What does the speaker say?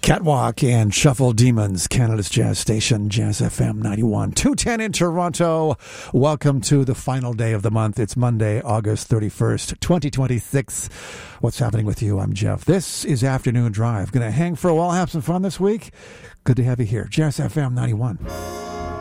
Catwalk and Shuffle Demons, Canada's jazz station, Jazz FM 91, 210 in Toronto. Welcome to the final day of the month. It's Monday, August 31st, 2026. What's happening with you? I'm Jeff. This is Afternoon Drive. Going to hang for a while, have some fun this week. Good to have you here. Jazz FM 91.